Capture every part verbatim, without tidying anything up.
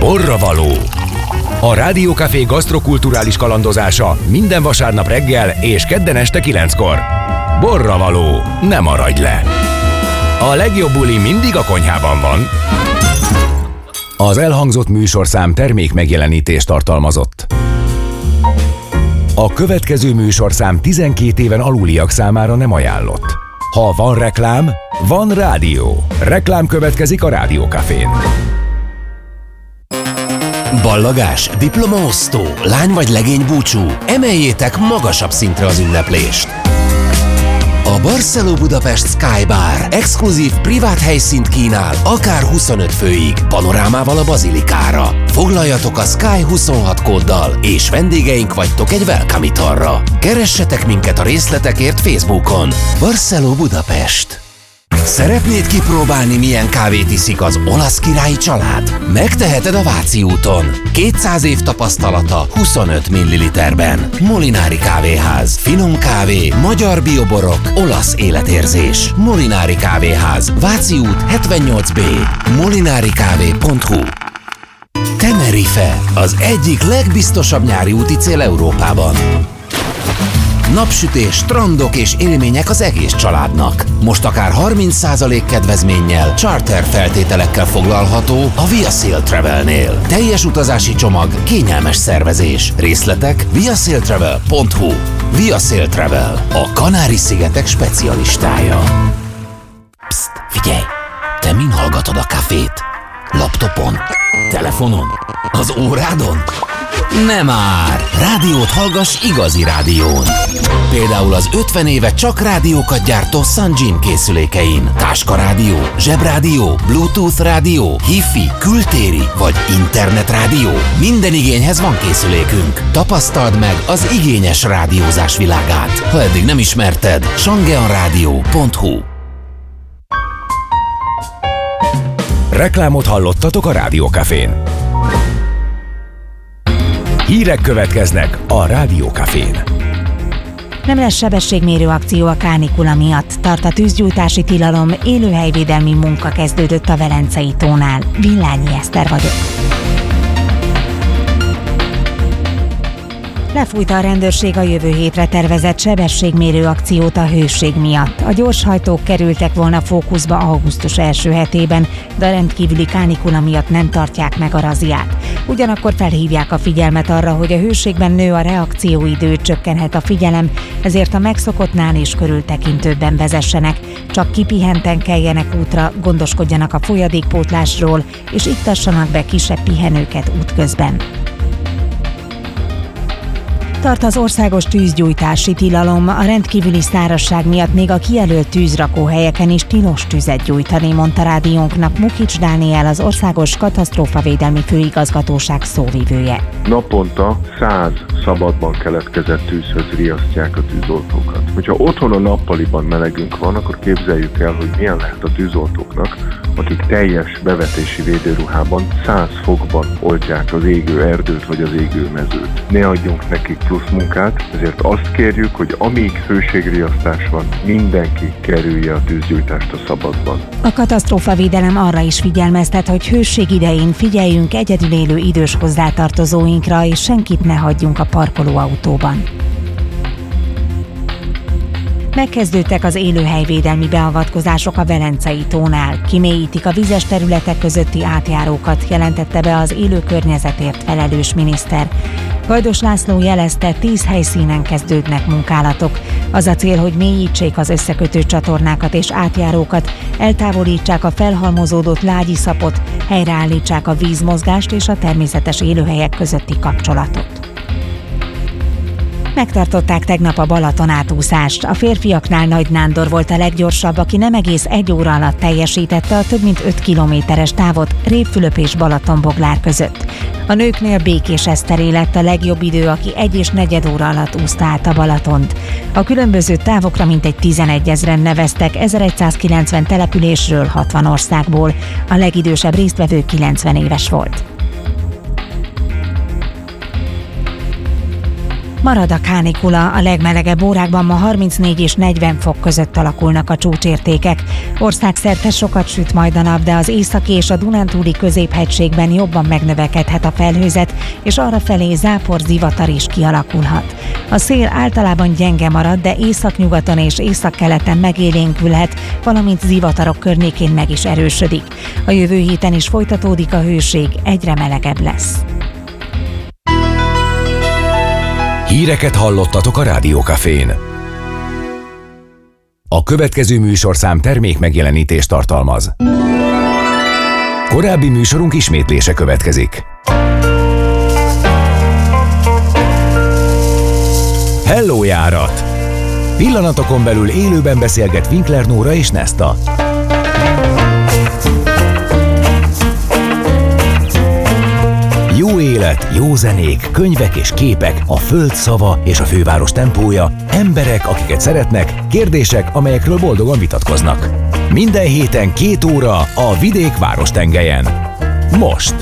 Borravaló. A Rádiókafé gasztrokulturális kalandozása minden vasárnap reggel és kedden este kilenckor. Borravaló, ne maradj le! A legjobb buli mindig a konyhában van. Az elhangzott műsorszám termék megjelenítést tartalmazott. A következő műsorszám tizenkét éven aluliak számára nem ajánlott. Ha van reklám, van rádió. Reklám következik a Rádiókafén. Ballagás, diplomaosztó, lány vagy legény búcsú, emeljétek magasabb szintre az ünneplést! A Barceló Budapest Sky Bar exkluzív privát helyszínt kínál, akár huszonöt főig, panorámával a bazilikára. Foglaljatok a Sky huszonhat kóddal, és vendégeink vagytok egy welcome italra. Keressetek minket a részletekért Facebookon. Barceló Budapest. Szeretnéd kipróbálni, milyen kávét iszik az olasz királyi család? Megteheted a Váci úton. kétszáz év tapasztalata huszonöt milliliterben. Molinári Kávéház. Finom kávé, magyar bioborok, olasz életérzés. Molinári Kávéház. Váci út hetvennyolc B. molinarikávé pont hu. Tenerife. Az egyik legbiztosabb nyári úti cél Európában. Napsütés, strandok és élmények az egész családnak. Most akár harminc százalék kedvezménnyel, charter feltételekkel foglalható a Via Sail Travelnél. Teljes utazási csomag, kényelmes szervezés. Részletek via sail travel pont hu. Via Sail Travel, a Kanári-szigetek specialistája. Psst, figyelj! Te min hallgatod a kafét? Laptopon? Telefonon? Az órádon? Nem már! Rádiót hallgass igazi rádión. Például az ötven éve csak rádiókat gyártó Sunjin készülékein. Táskarádió, zsebrádió, Bluetooth rádió, Hi-Fi, kültéri vagy internetrádió. Minden igényhez van készülékünk. Tapasztald meg az igényes rádiózás világát. Ha eddig nem ismerted, sangeanradio pont hu. Reklámot hallottatok a Rádiókafén. Hírek következnek a Rádiókafén. Nem lesz sebességmérő akció a kánikula miatt. Tart a tűzgyújtási tilalom, élőhelyvédelmi munka kezdődött a Velencei tónál. Villányi Eszter vagyok. Lefújta a rendőrség a jövő hétre tervezett sebességmérő akciót a hőség miatt. A gyorshajtók kerültek volna fókuszba augusztus első hetében, de a rendkívüli kánikula miatt nem tartják meg a razziát. Ugyanakkor felhívják a figyelmet arra, hogy a hőségben nő a reakcióidő, csökkenhet a figyelem, ezért a megszokottnál is körültekintőbben vezessenek. Csak kipihenten keljenek útra, gondoskodjanak a folyadékpótlásról, és iktassanak be kisebb pihenőket útközben. Tart az országos tűzgyújtási tilalom, a rendkívüli szárazság miatt még a kijelölt tűzrakóhelyeken is tilos tüzet gyújtani, mondta rádiónknak Mukics Dániel, az Országos Katasztrófavédelmi Főigazgatóság szóvivője. Naponta száz szabadban keletkezett tűzhöz riasztják a tűzoltókat. Hogyha otthon a nappaliban melegünk van, akkor képzeljük el, hogy milyen lehet a tűzoltóknak, akik teljes bevetési védőruhában száz fokban oltják az égő erdőt vagy az égő mezőt. Ne adjunk nekik plusz munkát, ezért azt kérjük, hogy amíg hőségriasztás van, mindenki kerülje a tűzgyújtást a szabadban. A katasztrófavédelem arra is figyelmeztet, hogy hőség idején figyeljünk egyedül élő idős hozzátartozóinkra, és senkit ne hagyjunk a parkolóautóban. Megkezdődtek az élőhelyvédelmi beavatkozások a Velencei tónál. Kimélyítik a vizes területek közötti átjárókat, jelentette be az élő környezetért felelős miniszter. Gajdos László jelezte, tíz helyszínen kezdődnek munkálatok. Az a cél, hogy mélyítsék az összekötő csatornákat és átjárókat, eltávolítsák a felhalmozódott lágyiszapot, helyreállítsák a vízmozgást és a természetes élőhelyek közötti kapcsolatot. Megtartották tegnap a Balaton átúszást. A férfiaknál Nagy Nándor volt a leggyorsabb, aki nem egész egy óra alatt teljesítette a több mint öt kilométeres távot Révfülöp és Balatonboglár között. A nőknél Békés Eszteré lett a legjobb idő, aki egy és negyed óra alatt úszta át a Balatont. A különböző távokra mintegy tizenegyezren neveztek, ezeregyszázkilencven településről, hatvan országból. A legidősebb résztvevő kilencven éves volt. Marad a kánikula, a legmelegebb órákban ma harmincnégy és negyven fok között alakulnak a csúcsértékek. Országszerte sokat süt majd a nap, de az északi és a dunántúli középhegységben jobban megnövekedhet a felhőzet, és arrafelé zápor, zivatar is kialakulhat. A szél általában gyenge marad, de északnyugaton és északkeleten megélénkülhet, valamint zivatarok környékén meg is erősödik. A jövő héten is folytatódik a hőség, egyre melegebb lesz. Híreket hallottatok a Rádió Cafén. A következő műsorszám termék megjelenítést tartalmaz. Korábbi műsorunk ismétlése következik. Hello járat! Pillanatokon belül élőben beszélget Winkler Nóra és Nesta. Jó élet, jó zenék, könyvek és képek, a föld szava és a főváros tempója, emberek, akiket szeretnek, kérdések, amelyekről boldogan vitatkoznak. Minden héten két óra a vidék várostengelyen. Most!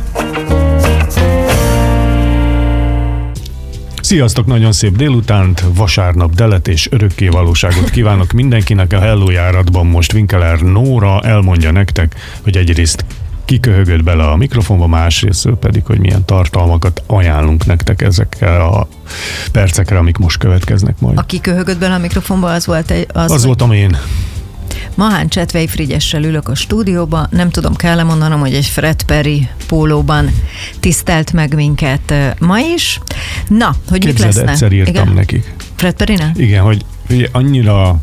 Sziasztok, nagyon szép délutánt, vasárnap delet és örökké valóságot kívánok mindenkinek. A Hello járatban most Winkler Nóra elmondja nektek, hogy egyrészt kiköhögött bele a mikrofonba, másrészt pedig, hogy milyen tartalmakat ajánlunk nektek ezekkel a percekre, amik most következnek majd. A kiköhögött bele a mikrofonba, az volt egy... Az, az voltam én. Mahán Csetvei Frigyessel ülök a stúdióba, nem tudom, kell mondanom, hogy egy Fred Perry pólóban tisztelt meg minket ma is. Na, hogy Képzeld, mit lesznek? egyszer írtam Igen? nekik. Fred Perrynek? Igen, hogy ugye annyira...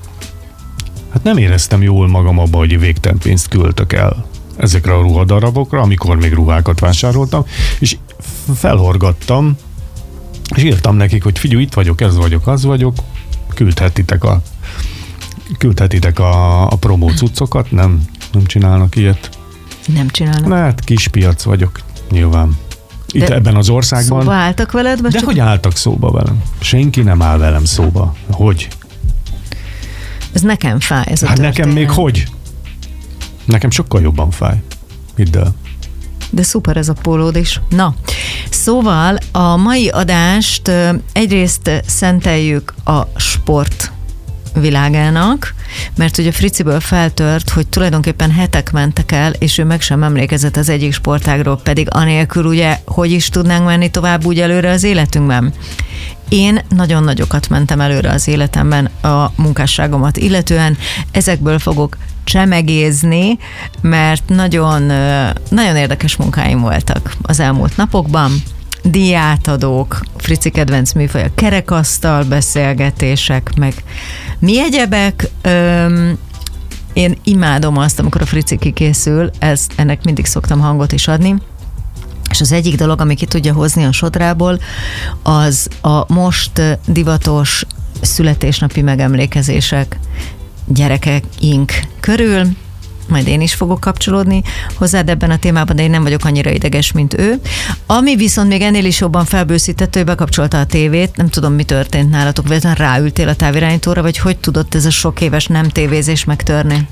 Hát nem éreztem jól magam abba, hogy végtelen pénzt küldtök el ezekre a ruhadarabokra, amikor még ruhákat vásároltam, és felhorgattam, és írtam nekik, hogy figyelj, itt vagyok, ez vagyok, az vagyok, küldhetitek a küldhetitek a, a promó cuccokat, nem, nem csinálnak ilyet. Nem csinálnak. Na, hát kis piac vagyok, nyilván. Itt de ebben az országban. Szóba álltak veled? De csak... hogy álltak szóba velem? Senki nem áll velem szóba. Hogy? Ez nekem fáj, ez a Hát történet. nekem még hogy? Nekem sokkal jobban fáj. Hidd el. De szuper ez a pólód is. Na, szóval a mai adást egyrészt szenteljük a sport világának, mert ugye Friciből feltört, hogy tulajdonképpen hetek mentek el, és ő meg sem emlékezett az egyik sportágról, pedig anélkül ugye, hogy is tudnánk menni tovább úgy előre az életünkben. Én nagyon nagyokat mentem előre az életemben a munkásságomat illetően, ezekből fogok csemegézni, mert nagyon, nagyon érdekes munkáim voltak az elmúlt napokban. Díjátadók, Frici kedvenc műfaja, kerekasztal beszélgetések, meg mi egyebek. Öm, én imádom azt, amikor a Frici kikészül, ezt, ennek mindig szoktam hangot is adni, és az egyik dolog, ami ki tudja hozni a sodrából, az a most divatos születésnapi megemlékezések gyerekeink körül, majd én is fogok kapcsolódni hozzád ebben a témában, de én nem vagyok annyira ideges, mint ő. Ami viszont még ennél is jobban felbőszített, hogy bekapcsolta a tévét, nem tudom, mi történt nálatok, véletlenül ráültél a távirányítóra, vagy hogy tudott ez a sok éves nem tévézés megtörni?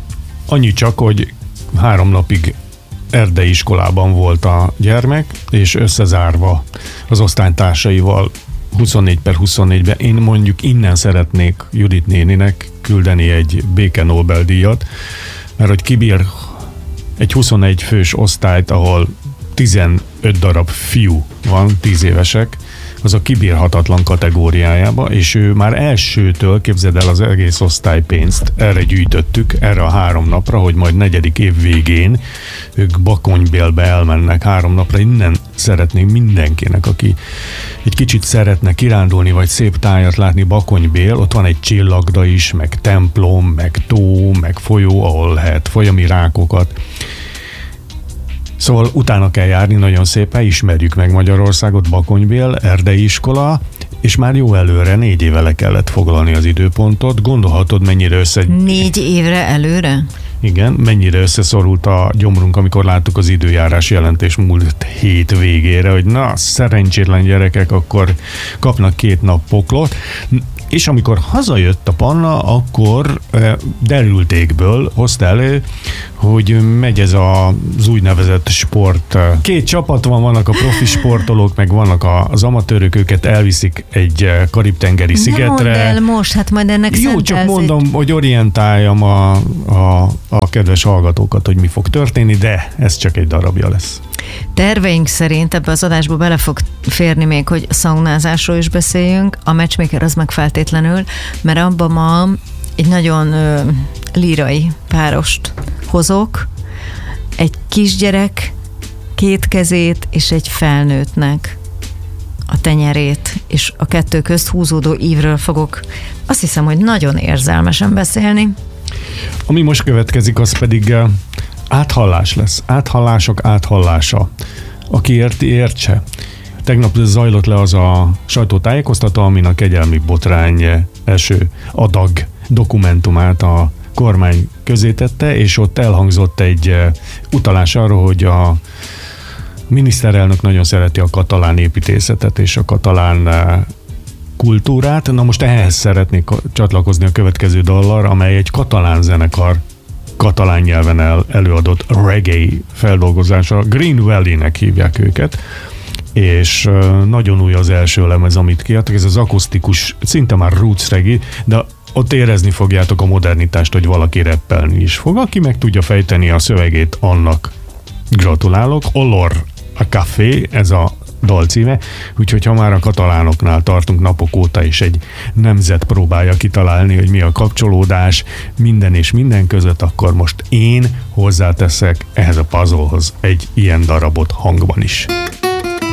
Annyi csak, hogy három napig erdei iskolában volt a gyermek, és összezárva az osztálytársaival huszonnégy per huszonnégyben. Én mondjuk innen szeretnék Judit néninek küldeni egy béke Nobel-díjat, mert hogy kibír egy huszonegy fős osztályt, ahol tizenöt darab fiú van, tíz évesek, az a kibírhatatlan kategóriájába, és ő már elsőtől, képzeld el, az egész osztálypénzt erre gyűjtöttük, erre a három napra, hogy majd negyedik év végén ők Bakonybélbe elmennek három napra. Innen szeretnék mindenkinek, aki egy kicsit szeretne kirándulni, vagy szép tájat látni, Bakonybél, ott van egy csillagda is, meg templom, meg tó, meg folyó, ahol lehet folyami rákokat. Szóval utána kell járni nagyon szépen, ismerjük meg Magyarországot, Bakonybél, erdei iskola, és már jó előre, négy éve le kellett foglalni az időpontot. Gondolhatod, mennyire össze... Négy évre előre? Igen, mennyire összeszorult a gyomrunk, amikor láttuk az időjárás jelentés múlt hét végére, hogy na, szerencsétlen gyerekek, akkor kapnak két nap poklot. és amikor hazajött a Panna, akkor derültékből hozta elő, hogy megy ez az úgynevezett sport. Két csapat van, vannak a profi sportolók, meg vannak az amatőrök, őket elviszik egy karib-tengeri szigetre. Mondd el most, hát majd ennek Jó, csak mondom, egy... hogy orientáljam a, a, a kedves hallgatókat, hogy mi fog történni, de ez csak egy darabja lesz. Terveink szerint ebbe az adásba bele fog férni még, hogy szaunázásról is beszéljünk, a matchmaker az meg feltétlenül, mert abban ma egy nagyon ö, lírai párost hozok, egy kisgyerek két kezét és egy felnőttnek a tenyerét, és a kettő közt húzódó ívről fogok azt hiszem, hogy nagyon érzelmesen beszélni. Ami most következik, az pedig áthallás lesz. Áthallások áthallása. Aki érti, értse. Tegnap zajlott le az a sajtótájékoztató, amin a kegyelmi botrány első adag dokumentumát a kormány közé tette, és ott elhangzott egy utalás arra, hogy a miniszterelnök nagyon szereti a katalán építészetet és a katalán kultúrát. Na most ehhez szeretnék csatlakozni a következő dallal, amely egy katalán zenekar katalán nyelven el, előadott reggae feldolgozása. Green Valley-nek hívják őket, és nagyon új az első lemez, amit kiadtak. Ez az akusztikus, szinte már roots reggae, de ott érezni fogjátok a modernitást, hogy valaki rappelni is fog. Aki meg tudja fejteni a szövegét, annak gratulálok. Olor a Café, ez a dal címe, úgyhogy ha már a katalánoknál tartunk napok óta is egy nemzet próbálja kitalálni, hogy mi a kapcsolódás minden és minden között, akkor most én hozzáteszek ehhez a puzzlehoz egy ilyen darabot hangban is.